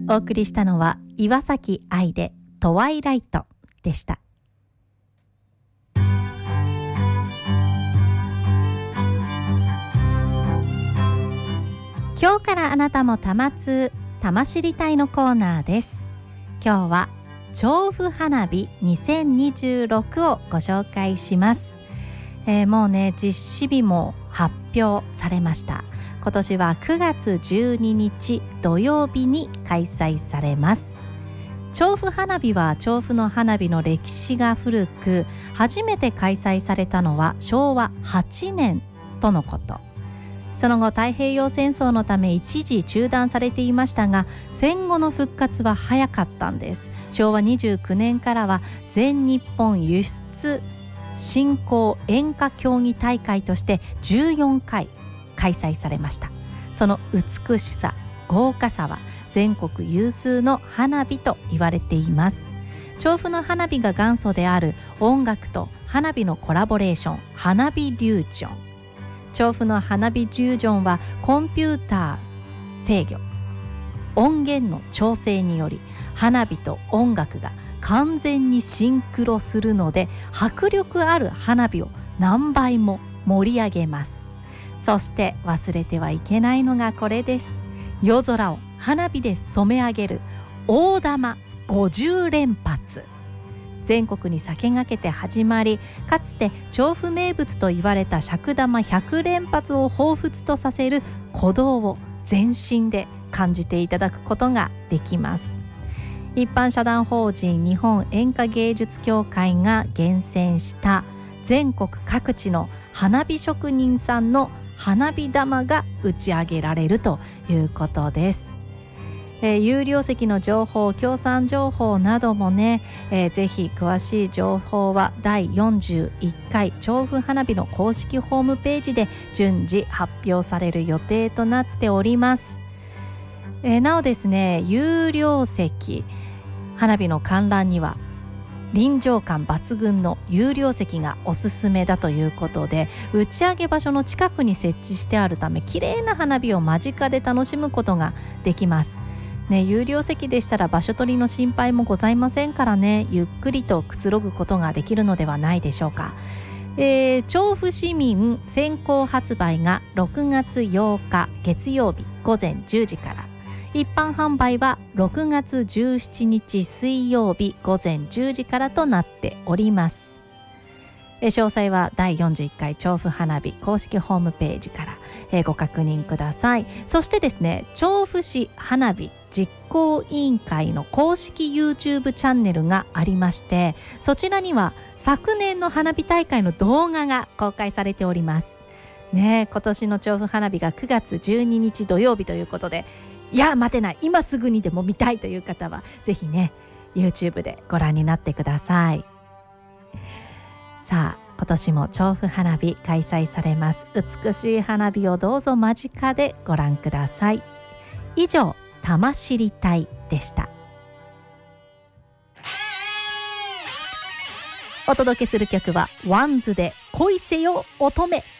お送りしたのは岩崎愛でトワイライトでした。今日からあなたも玉知りたいのコーナーです。今日は調布花火2026をご紹介します。もうね、実施日も発表されました。今年は9月12日土曜日に開催されます。調布花火は調布の花火の歴史が古く、初めて開催されたのは昭和8年とのこと。その後太平洋戦争のため一時中断されていましたが、戦後の復活は早かったんです。昭和29年からは全日本輸出振興演歌競技大会として14回開催されました。その美しさ、豪華さは全国有数の花火と言われています。調布の花火が元祖である音楽と花火のコラボレーション、花火リュージョン。調布の花火リュージョンはコンピューター制御、音源の調整により花火と音楽が完全にシンクロするので、迫力ある花火を何倍も盛り上げます。そして忘れてはいけないのがこれです。夜空を花火で染め上げる大玉50連発。全国に先駆けて始まり、かつて調布名物と言われた尺玉100連発を彷彿とさせる鼓動を全身で感じていただくことができます。一般社団法人日本演歌芸術協会が厳選した全国各地の花火職人さんの花火玉が打ち上げられるということです。有料席の情報、協賛情報などもね、ぜひ詳しい情報は第41回調布花火の公式ホームページで順次発表される予定となっております。なおですね、有料席、花火の観覧には臨場感抜群の有料席がおすすめだということで、打ち上げ場所の近くに設置してあるため、綺麗な花火を間近で楽しむことができますね。有料席でしたら場所取りの心配もございませんからね、ゆっくりとくつろぐことができるのではないでしょうか。調布市民先行発売が6月8日月曜日午前10時から、一般販売は6月17日水曜日午前10時からとなっております。詳細は第41回調布花火公式ホームページからご確認ください。そしてですね、調布市花火実行委員会の公式 YouTube チャンネルがありまして、そちらには昨年の花火大会の動画が公開されておりますね。今年の調布花火が9月12日土曜日ということで、いや待てない、今すぐにでも見たいという方はぜひね YouTube でご覧になってください。さあ、今年も調布花火開催されます。美しい花火をどうぞ間近でご覧ください。以上、玉知りたいでした。お届けする曲はワンズで恋せよ乙女。